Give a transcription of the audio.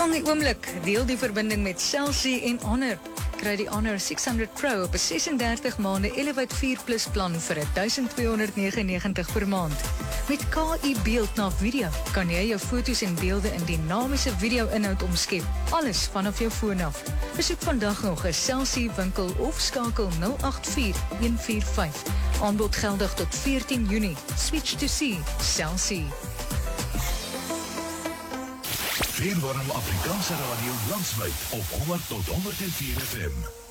Vang die oomblik, deel die verbinding met Cell-C en Honor. Kry die Honor 600 Pro op 'n 36 maande Elevate 4 Plus plan vir 1,299 per maand. Met KI beeld na video kan jy jou foto's en beelde in dinamiese video-inhoud omskep. Alles vanaf jou foon af. Besoek vandag nog 'n Cell-C winkel of skakel 084-145. Aanbod geldig tot 14 Junie. Switch to C. Cell-C. Veerwarm Afrikaanse radio landwyd op 100 tot 104 FM.